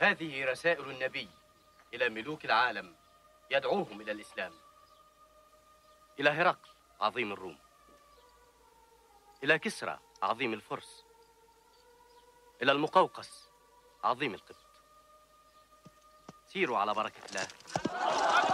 هذه رسائل النبي إلى ملوك العالم يدعوهم إلى الإسلام. إلى هرقل عظيم الروم، إلى كسرى عظيم الفرس، إلى المقوقس عظيم القبط. سيروا على بركة الله.